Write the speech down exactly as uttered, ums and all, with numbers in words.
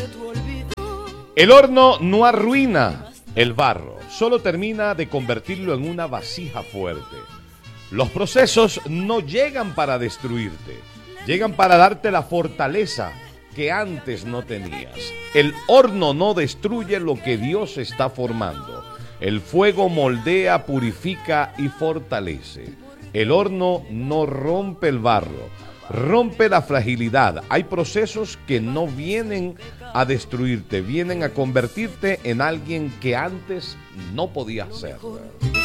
El horno no arruina el barro, solo termina de convertirlo en una vasija fuerte. Los procesos no llegan para destruirte, llegan para darte la fortaleza que antes no tenías. El horno no destruye lo que Dios está formando. El fuego moldea, purifica y fortalece. El horno no rompe el barro, rompe la fragilidad. Hay procesos que no vienen a destruirte, vienen a convertirte en alguien que antes no podías ser.